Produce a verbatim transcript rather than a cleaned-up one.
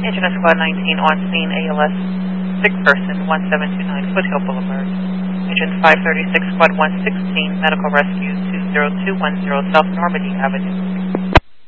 Agent of Squad nineteen on scene, A L S sick person, one seven two nine Foothill Boulevard. Agent five thirty-six, Squad one sixteen, medical rescue, two zero two one zero South Normandy Avenue.